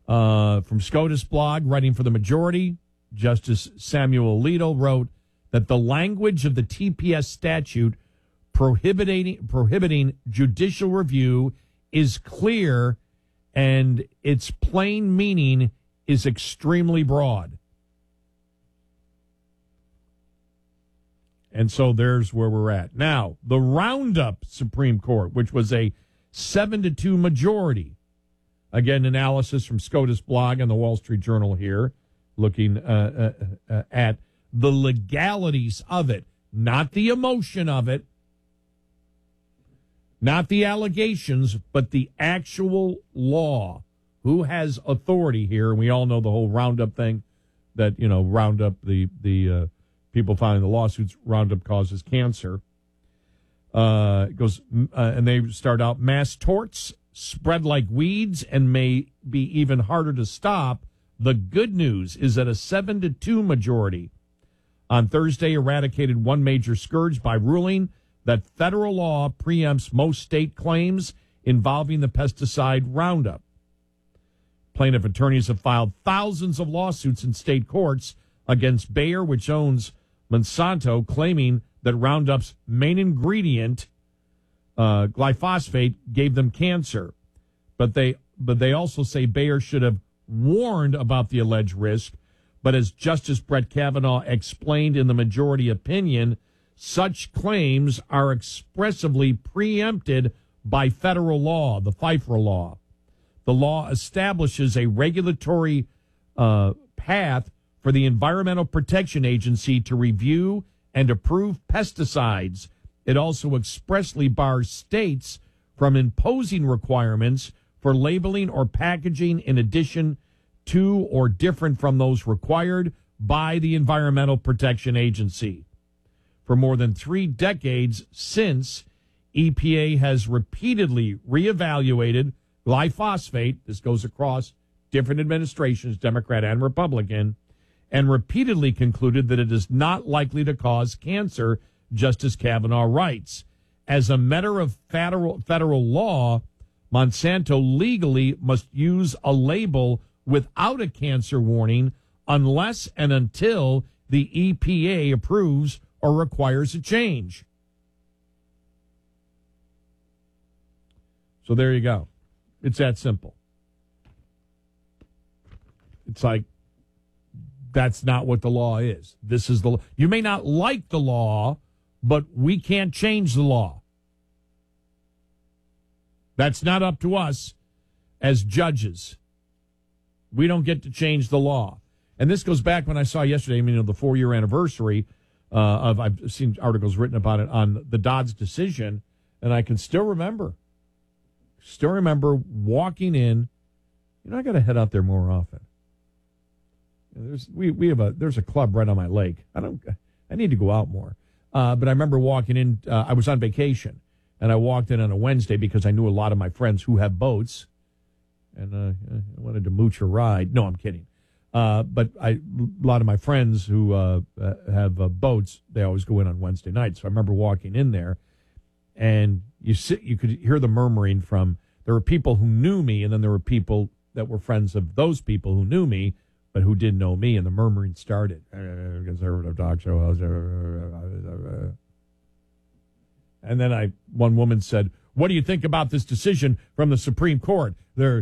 From SCOTUS blog, writing for the majority, Justice Samuel Alito wrote that the language of the TPS statute prohibiting judicial review is clear and its plain meaning is extremely broad. And so there's where we're at. Now, the Roundup Supreme Court, which was a 7-2 majority. Again, analysis from SCOTUS blog and the Wall Street Journal here, looking at the legalities of it, not the emotion of it, not the allegations, but the actual law. Who has authority here? And we all know the whole Roundup thing, that, Roundup, the people filing the lawsuits, Roundup causes cancer. It goes, and they start out, mass torts spread like weeds and may be even harder to stop. The good news is that a 7-2 majority on Thursday eradicated one major scourge by ruling that federal law preempts most state claims involving the pesticide Roundup. Plaintiff attorneys have filed thousands of lawsuits in state courts against Bayer, which owns Monsanto, claiming that Roundup's main ingredient, glyphosate, gave them cancer. But they also say Bayer should have warned about the alleged risk. But as Justice Brett Kavanaugh explained in the majority opinion, such claims are expressly preempted by federal law, the FIFRA law. The law establishes a regulatory path for the Environmental Protection Agency to review and approve pesticides. It also expressly bars states from imposing requirements for labeling or packaging in addition to or different from those required by the Environmental Protection Agency. For more than 3 decades since, EPA has repeatedly reevaluated glyphosate. This goes across different administrations, Democrat and Republican, and repeatedly concluded that it is not likely to cause cancer, Justice Kavanaugh writes. As a matter of federal law, Monsanto legally must use a label without a cancer warning unless and until the EPA approves or requires a change. So there you go. It's that simple. It's like, that's not what the law is. This is the law. You may not like the law, but we can't change the law. That's not up to us as judges. We don't get to change the law. And this goes back when I saw yesterday, the 4-year anniversary of, I've seen articles written about it on the Dobbs decision, and I can still remember walking in. I got to head out there more often. There's a club right on my lake. I need to go out more. But I remember walking in. I was on vacation, and I walked in on a Wednesday because I knew a lot of my friends who have boats, and I wanted to mooch a ride. No, I'm kidding. But a lot of my friends who have boats, they always go in on Wednesday nights. So I remember walking in there, and you could hear the murmuring from. There were people who knew me, and then there were people that were friends of those people who knew me, but who didn't know me, and the murmuring started. Conservative talk show. And then one woman said, "What do you think about this decision from the Supreme Court? They're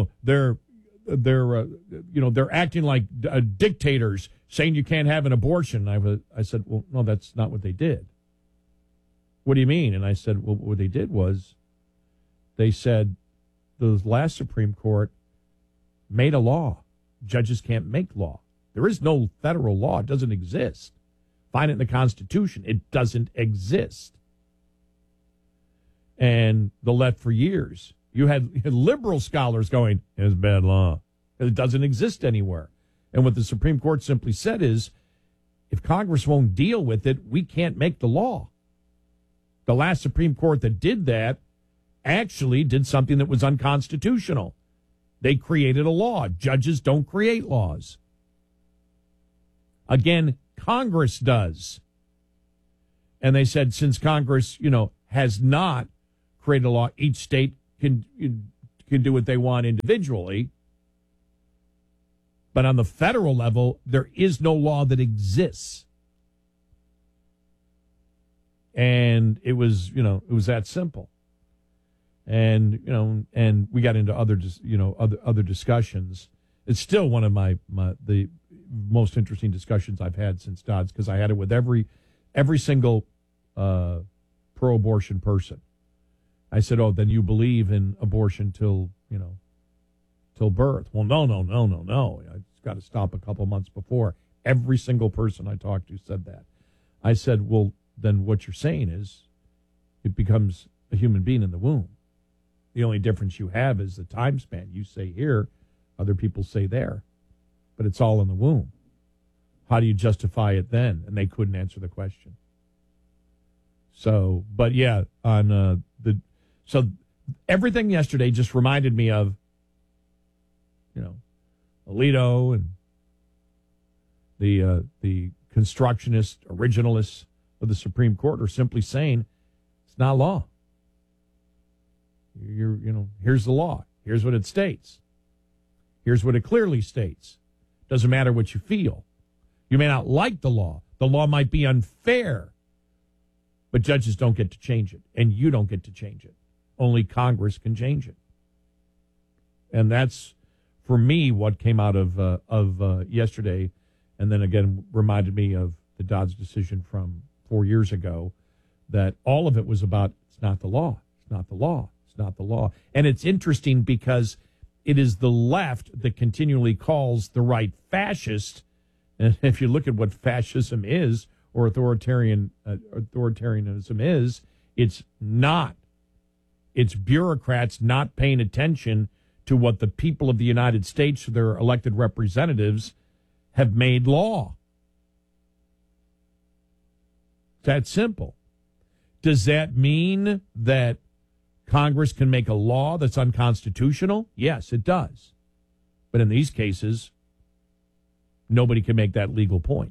acting like dictators, saying you can't have an abortion." I said, "Well, no, that's not what they did." "What do you mean?" And I said, "Well, what they did was they said the last Supreme Court made a law. Judges can't make law. There is no federal law. It doesn't exist. Find it in the Constitution. It doesn't exist." And the left for years, you had liberal scholars going, "It's bad law. It doesn't exist anywhere." And what the Supreme Court simply said is, if Congress won't deal with it, we can't make the law. The last Supreme Court that did that actually did something that was unconstitutional. They created a law. Judges don't create laws. Again, Congress does. And they said since Congress, has not created a law, each state can do what they want individually. But on the federal level, there is no law that exists. And it was that simple. And, and we got into other discussions. It's still one of the most interesting discussions I've had since Dodd's, because I had it with every single pro-abortion person. I said, "Oh, then you believe in abortion till birth?" Well, no. It's got to stop a couple months before. Every single person I talked to said that. I said, "Well, then what you're saying is it becomes a human being in the womb. The only difference you have is the time span. You say here, other people say there, but it's all in the womb. How do you justify it then?" And they couldn't answer the question. So, but yeah, so everything yesterday just reminded me of, Alito and the constructionist originalists of the Supreme Court are simply saying it's not law. Here's the law. Here's what it states. Here's what it clearly states. Doesn't matter what you feel. You may not like the law. The law might be unfair, but judges don't get to change it, and you don't get to change it. Only Congress can change it. And that's, for me, what came out of yesterday, and then again reminded me of the Dodd's decision from 4 years ago, that all of it was about, it's not the law, it's not the law, it's not the law. And it's interesting because it is the left that continually calls the right fascist. And if you look at what fascism is, or authoritarianism is, it's not. It's bureaucrats not paying attention to what the people of the United States, their elected representatives, have made law. It's that simple. Does that mean that Congress can make a law that's unconstitutional? Yes, it does. But in these cases, nobody can make that legal point.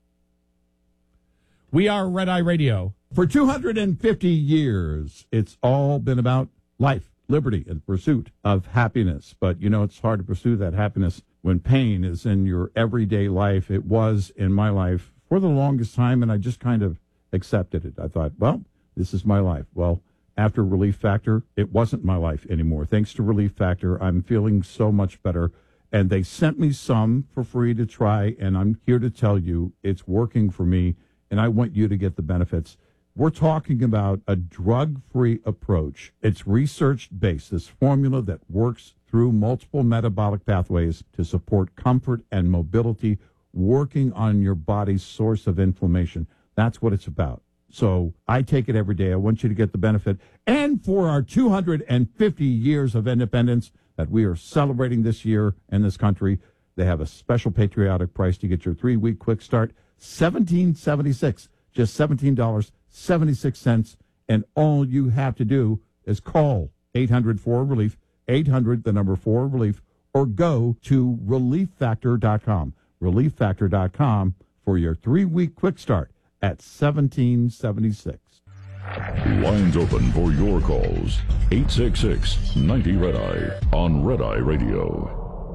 We are Red Eye Radio. For 250 years, it's all been about life, liberty, and pursuit of happiness. But, it's hard to pursue that happiness when pain is in your everyday life. It was in my life for the longest time, and I just kind of accepted it. I thought, well, this is my life. Well, after Relief Factor, it wasn't my life anymore. Thanks to Relief Factor, I'm feeling so much better. And they sent me some for free to try, and I'm here to tell you it's working for me, and I want you to get the benefits. We're talking about a drug-free approach. It's research-based, this formula that works through multiple metabolic pathways to support comfort and mobility, working on your body's source of inflammation. That's what it's about. So I take it every day. I want you to get the benefit. And for our 250 years of independence that we are celebrating this year in this country, they have a special patriotic price to get your 3-week quick start, $17.76, just $17.76. And all you have to do is call 800-4-RELIEF, 800-4-RELIEF, or go to ReliefFactor.com, ReliefFactor.com for your 3-week quick start at $17.76. Lines open for your calls. 866-90-RED-EYE on Red Eye Radio.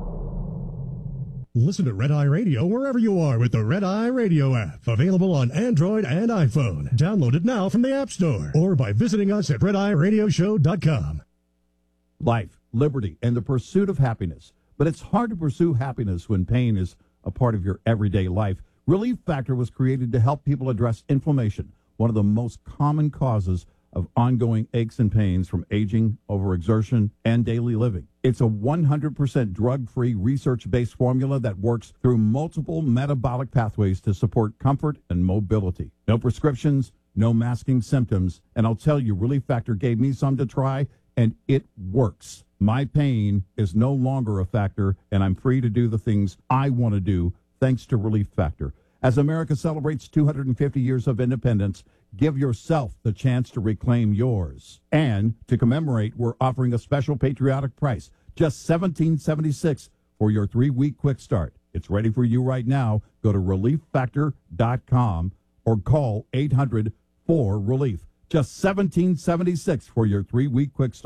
Listen to Red Eye Radio wherever you are with the Red Eye Radio app. Available on Android and iPhone. Download it now from the App Store or by visiting us at RedEyeRadioshow.com. Life, liberty, and the pursuit of happiness. But it's hard to pursue happiness when pain is a part of your everyday life. Relief Factor was created to help people address inflammation, one of the most common causes of ongoing aches and pains from aging, overexertion, and daily living. It's a 100% drug-free, research-based formula that works through multiple metabolic pathways to support comfort and mobility. No prescriptions, no masking symptoms, and I'll tell you, Relief Factor gave me some to try, and it works. My pain is no longer a factor, and I'm free to do the things I want to do thanks to Relief Factor. As America celebrates 250 years of independence, give yourself the chance to reclaim yours. And to commemorate, we're offering a special patriotic price, just $17.76 for your 3-week quick start. It's ready for you right now. Go to ReliefFactor.com or call 800-4-RELIEF. Just $17.76 for your 3-week quick start.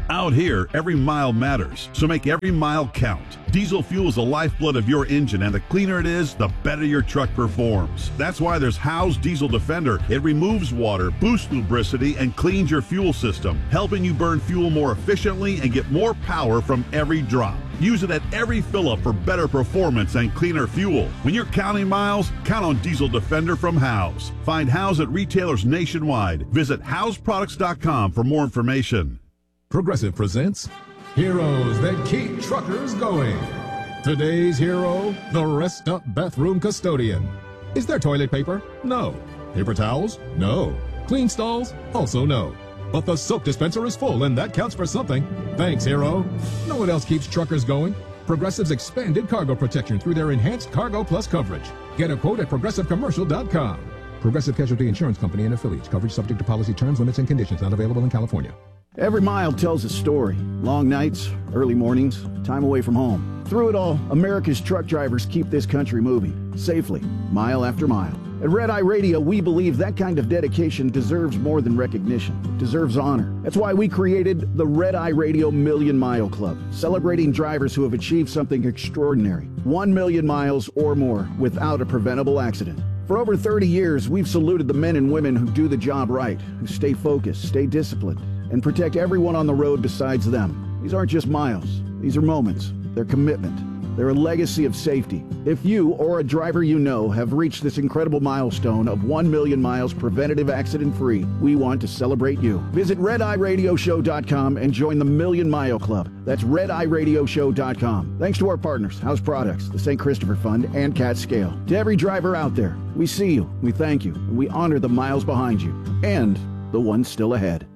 Out here, every mile matters, so make every mile count. Diesel fuel is the lifeblood of your engine, and the cleaner it is, the better your truck performs. That's why there's Howe's Diesel Defender. It removes water, boosts lubricity, and cleans your fuel system, helping you burn fuel more efficiently and get more power from every drop. Use it at every fill-up for better performance and cleaner fuel. When you're counting miles, count on Diesel Defender from Howe's. Find Howe's at retailers nationwide. Visit Howe'sProducts.com for more information. Progressive presents Heroes That Keep Truckers Going. Today's hero, the Rest Up Bathroom Custodian. Is there toilet paper? No. Paper towels? No. Clean stalls? Also no. But the soap dispenser is full, and that counts for something. Thanks, hero. Know what else keeps truckers going? Progressive's expanded cargo protection through their enhanced Cargo Plus coverage. Get a quote at ProgressiveCommercial.com. Progressive Casualty Insurance Company and affiliates. Coverage subject to policy terms, limits, and conditions. Not available in California. Every mile tells a story. Long nights, early mornings, time away from home. Through it all, America's truck drivers keep this country moving, safely, mile after mile. At Red Eye Radio, we believe that kind of dedication deserves more than recognition. It deserves honor. That's why we created the Red Eye Radio Million Mile Club, celebrating drivers who have achieved something extraordinary. 1 million miles or more without a preventable accident. For over 30 years, we've saluted the men and women who do the job right, who stay focused, stay disciplined, and protect everyone on the road besides them. These aren't just miles. These are moments. They're commitment. They're a legacy of safety. If you or a driver you know have reached this incredible milestone of 1 million miles preventative accident-free, we want to celebrate you. Visit RedEyeRadioShow.com and join the Million Mile Club. That's RedEyeRadioShow.com. Thanks to our partners, House Products, the St. Christopher Fund, and Cat Scale. To every driver out there, we see you, we thank you, and we honor the miles behind you and the ones still ahead.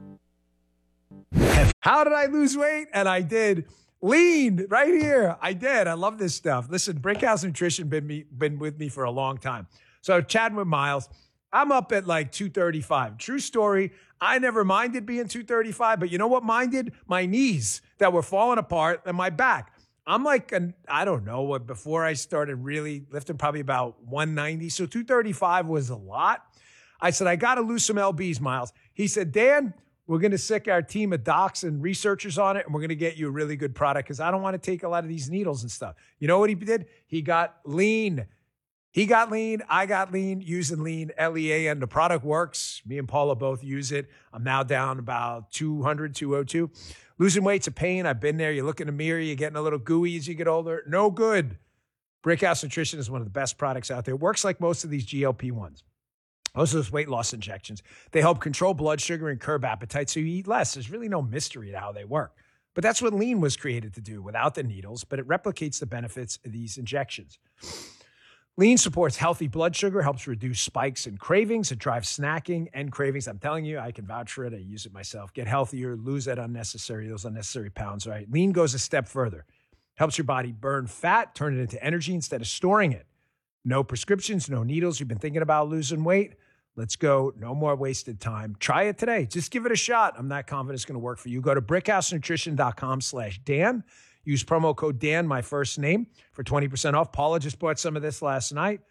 How did I lose weight? And I did. Lean right here. I did. I love this stuff. Listen, Brickhouse Nutrition been with me for a long time. So chatting with Miles, I'm up at like 235. True story. I never minded being 235, but you know what minded? My knees that were falling apart and my back. I'm like, I don't know what, before I started really lifting, probably about 190. So 235 was a lot. I said, I got to lose some LBs, Miles. He said, Dan, we're going to sick our team of docs and researchers on it, and we're going to get you a really good product because I don't want to take a lot of these needles and stuff. You know what he did? He got lean. He got lean. I got lean using lean, LEA, and the product works. Me and Paula both use it. I'm now down about 200, 202. Losing weight's a pain. I've been there. You look in the mirror, you're getting a little gooey as you get older. No good. Brickhouse Nutrition is one of the best products out there. It works like most of these GLP-1s. Most of those weight loss injections, they help control blood sugar and curb appetite so you eat less. There's really no mystery to how they work. But that's what lean was created to do without the needles, but it replicates the benefits of these injections. Lean supports healthy blood sugar, helps reduce spikes and cravings. It drives snacking and cravings. I'm telling you, I can vouch for it. I use it myself. Get healthier, lose those unnecessary pounds, right? Lean goes a step further. Helps your body burn fat, turn it into energy instead of storing it. No prescriptions, no needles. You've been thinking about losing weight? Let's go. No more wasted time. Try it today. Just give it a shot. I'm not confident it's going to work for you. Go to brickhousenutrition.com/Dan. Use promo code Dan, my first name, for 20% off. Paula just bought some of this last night.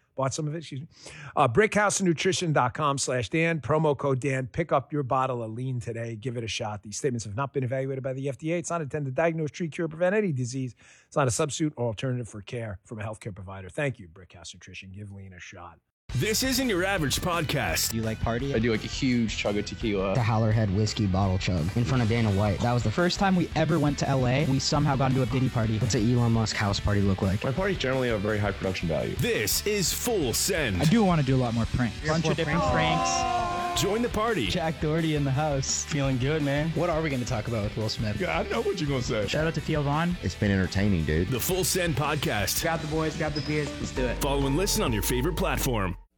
brickhousenutrition.com/Dan. Promo code Dan. Pick up your bottle of lean today. Give it a shot. These statements have not been evaluated by the FDA. It's not intended to diagnose, treat, cure, prevent any disease. It's not a substitute or alternative for care from a healthcare provider. Thank you, Brickhouse Nutrition. Give lean a shot. This isn't your average podcast. Do you like party? I do like a huge chug of tequila. The Howlerhead whiskey bottle chug in front of Dana White. That was the first time we ever went to LA. We somehow got into a Diddy party. What's an Elon Musk house party look like? My parties generally have a very high production value. This is Full Send. I do want to do a lot more pranks. Bunch of different pranks. Join the party. Jack Doherty in the house. Feeling good, man. What are we going to talk about with Will Smith? Yeah, I know what you're going to say. Shout out to Theo Vaughn. It's been entertaining, dude. The Full Send podcast. Grab the boys, grab the beers. Let's do it. Follow and listen on your favorite platform.